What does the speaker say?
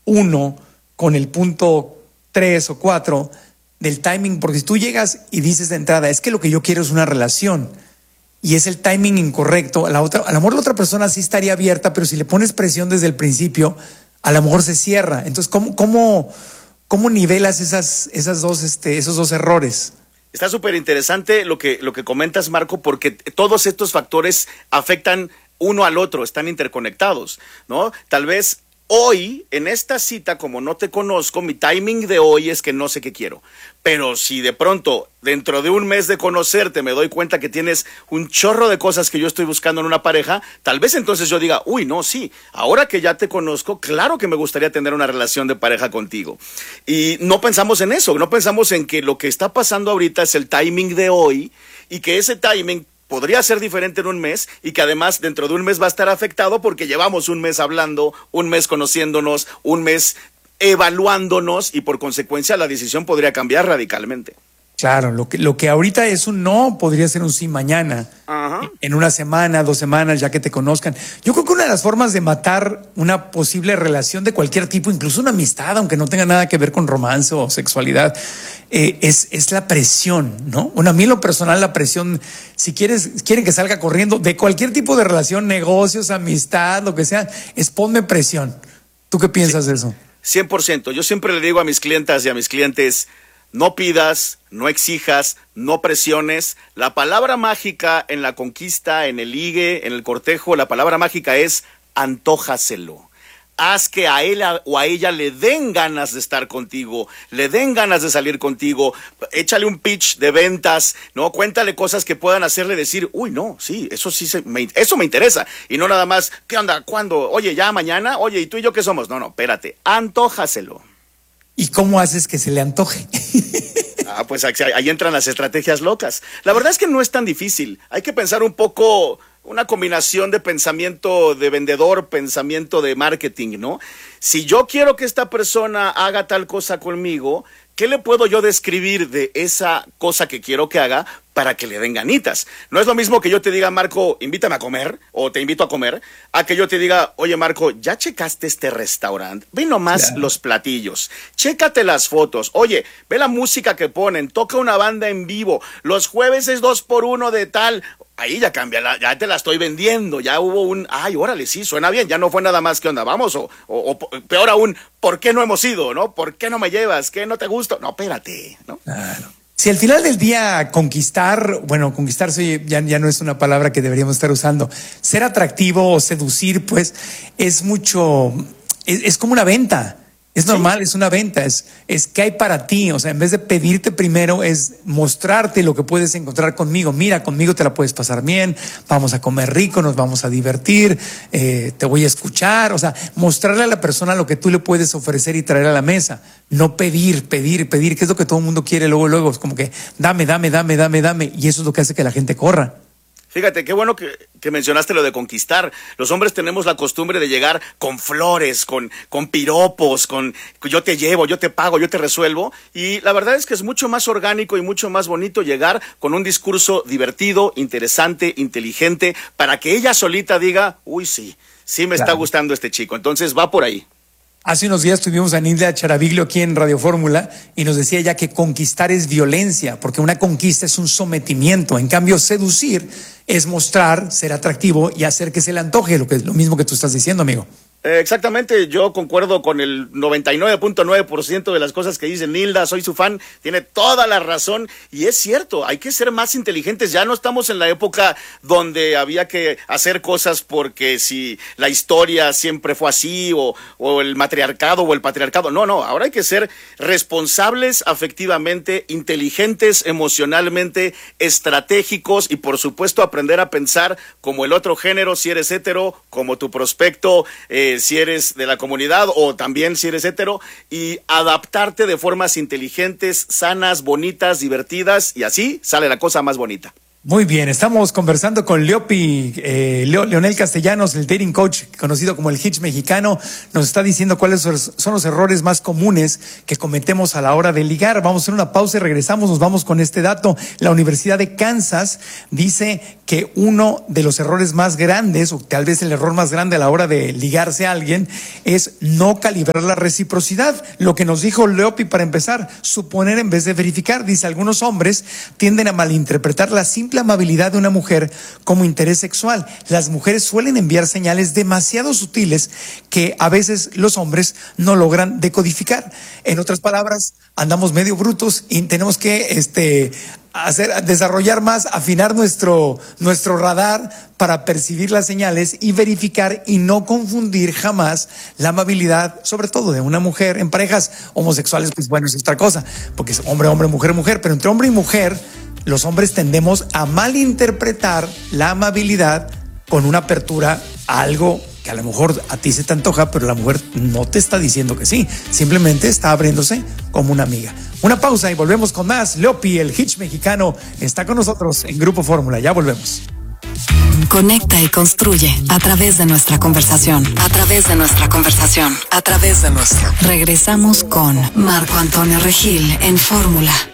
1 con el punto 3 o 4 del timing, porque si tú llegas y dices de entrada, es que lo que yo quiero es una relación, y es el timing incorrecto, a lo mejor la otra persona sí estaría abierta, pero si le pones presión desde el principio, a lo mejor se cierra. Entonces, ¿cómo nivelas esos dos errores? Está súper interesante lo que comentas, Marco, porque todos estos factores afectan uno al otro, están interconectados, ¿no? Tal vez hoy, en esta cita, como no te conozco, mi timing de hoy es que no sé qué quiero. Pero si de pronto, dentro de un mes de conocerte, me doy cuenta que tienes un chorro de cosas que yo estoy buscando en una pareja, tal vez entonces yo diga, uy, no, sí, ahora que ya te conozco, claro que me gustaría tener una relación de pareja contigo. Y no pensamos en eso, no pensamos en que lo que está pasando ahorita es el timing de hoy y que ese timing podría ser diferente en un mes y que además dentro de un mes va a estar afectado porque llevamos un mes hablando, un mes conociéndonos, un mes evaluándonos y por consecuencia la decisión podría cambiar radicalmente. Claro, lo que ahorita es un no podría ser un sí mañana. Ajá. En una semana, 2 semanas, ya que te conozcan. Yo creo que una de las formas de matar una posible relación de cualquier tipo, incluso una amistad, aunque no tenga nada que ver con romance o sexualidad, es la presión, ¿no? Bueno, a mí en lo personal la presión, si quieren que salga corriendo de cualquier tipo de relación, negocios, amistad, lo que sea, es ponme presión. ¿Tú qué piensas de eso? 100%. Yo siempre le digo a mis clientas y a mis clientes, no pidas, no exijas, no presiones. La palabra mágica en la conquista, en el ligue, en el cortejo, la palabra mágica es antójaselo. Haz que a él o a ella le den ganas de estar contigo, le den ganas de salir contigo, échale un pitch de ventas, ¿no? Cuéntale cosas que puedan hacerle decir, uy, no, sí, eso sí, eso me interesa. Y no nada más, ¿qué onda? ¿Cuándo? Oye, ¿ya mañana? Oye, ¿y tú y yo qué somos? No, espérate, antójaselo. ¿Y cómo haces que se le antoje? Pues ahí entran las estrategias locas. La verdad es que no es tan difícil. Hay que pensar un poco, una combinación de pensamiento de vendedor, pensamiento de marketing, ¿no? Si yo quiero que esta persona haga tal cosa conmigo, ¿qué le puedo yo describir de esa cosa que quiero que haga para que le den ganitas? No es lo mismo que yo te diga, Marco, invítame a comer, o te invito a comer, a que yo te diga, oye, Marco, ¿ya checaste este restaurante? Ve nomás los platillos, chécate las fotos, oye, ve la música que ponen, toca una banda en vivo, los jueves es 2x1 de tal. Ahí ya cambia, ya te la estoy vendiendo, ya hubo ay, órale, sí, suena bien, ya no fue nada más que onda, vamos, o peor aún, ¿por qué no hemos ido, no? ¿Por qué no me llevas? ¿Qué no te gusta? No, espérate, ¿no? Claro. Si al final del día conquistar ya no es una palabra que deberíamos estar usando, ser atractivo o seducir, pues, es como una venta. Es normal, es una venta, es qué hay para ti. O sea, en vez de pedirte primero, es mostrarte lo que puedes encontrar conmigo. Mira, conmigo te la puedes pasar bien, vamos a comer rico, nos vamos a divertir, te voy a escuchar. O sea, mostrarle a la persona lo que tú le puedes ofrecer y traer a la mesa. No pedir, que es lo que todo el mundo quiere luego. Es como que dame. Y eso es lo que hace que la gente corra. Fíjate, qué bueno que mencionaste lo de conquistar. Los hombres tenemos la costumbre de llegar con flores, con piropos, con yo te llevo, yo te pago, yo te resuelvo. Y la verdad es que es mucho más orgánico y mucho más bonito llegar con un discurso divertido, interesante, inteligente, para que ella solita diga, uy, sí me está gustando este chico. Entonces va por ahí. Hace unos días tuvimos a Nidia Charaviglio aquí en Radio Fórmula y nos decía ya que conquistar es violencia, porque una conquista es un sometimiento. En cambio, seducir es mostrar, ser atractivo y hacer que se le antoje, lo mismo que tú estás diciendo, amigo. Exactamente, yo concuerdo con el 99.9% de las cosas que dice Nilda, soy su fan, tiene toda la razón y es cierto, hay que ser más inteligentes, ya no estamos en la época donde había que hacer cosas porque si la historia siempre fue así o el matriarcado o el patriarcado, no, ahora hay que ser responsables afectivamente, inteligentes emocionalmente, estratégicos y por supuesto aprender a pensar como el otro género, si eres hetero, como tu prospecto, si eres de la comunidad o también si eres hetero, y adaptarte de formas inteligentes, sanas, bonitas, divertidas, y así sale la cosa más bonita. Muy bien, estamos conversando con Leonel Castellanos, el dating coach conocido como el Hitch mexicano. Nos está diciendo cuáles son los errores más comunes que cometemos a la hora de ligar. Vamos a hacer una pausa y regresamos, nos vamos con este dato. La Universidad de Kansas dice que uno de los errores más grandes, o tal vez el error más grande a la hora de ligarse a alguien, es no calibrar la reciprocidad. Lo que nos dijo Leopi para empezar, suponer en vez de verificar. Dice, algunos hombres tienden a malinterpretar la simple amabilidad de una mujer como interés sexual. Las mujeres suelen enviar señales demasiado sutiles que a veces los hombres no logran decodificar. En otras palabras, andamos medio brutos y tenemos que desarrollar más, afinar nuestro radar para percibir las señales y verificar y no confundir jamás la amabilidad, sobre todo de una mujer. En parejas homosexuales, pues bueno, es otra cosa, porque es hombre, hombre, mujer, mujer, pero entre hombre y mujer, los hombres tendemos a malinterpretar la amabilidad con una apertura a algo que a lo mejor a ti se te antoja, pero la mujer no te está diciendo que sí, simplemente está abriéndose como una amiga. Una pausa y volvemos con más. Leopi, el hitch mexicano, está con nosotros en Grupo Fórmula. Ya volvemos. Conecta y construye a través de nuestra conversación. A través de nuestra conversación. A través de nuestra. Regresamos con Marco Antonio Regil en Fórmula.